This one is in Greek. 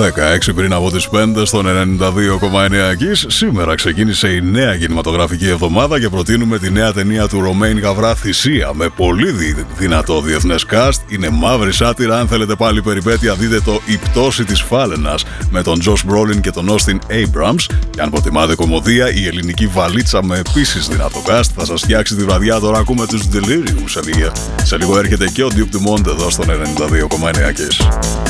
16 πριν από τις 5 στον 92,9 Kiss. Σήμερα ξεκίνησε η νέα κινηματογραφική εβδομάδα και προτείνουμε τη νέα ταινία του Ρωμαίιν Γαβρά, Θυσία, με πολύ δυνατό διεθνές cast. Είναι μαύρη σάτυρα. Αν θέλετε πάλι περιπέτεια, δείτε το «Η πτώση της Φάλαινας» με τον Josh Brolin και τον Austin Abrams. Και αν προτιμάτε κομμωδία, η ελληνική Βαλίτσα με επίσης δυνατό cast θα σας φτιάξει τη βραδιά. Τώρα ακούμε τους Delirium σε λίγο έρχεται και ο Duke Dumont εδώ στον 92,9 Kiss.